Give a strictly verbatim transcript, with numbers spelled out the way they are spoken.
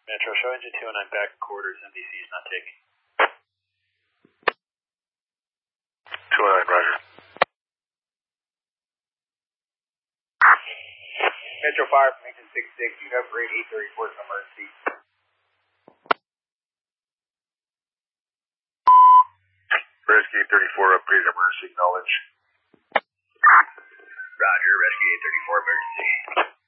Metro, show engine two oh nine back quarters, N B C is not taking. two oh nine, roger. Metro Fire from engine six six, you have rate eight thirty-four for emergency. Rescue eight thirty-four, upgrade emergency, acknowledge. Roger, Rescue eight thirty-four, emergency.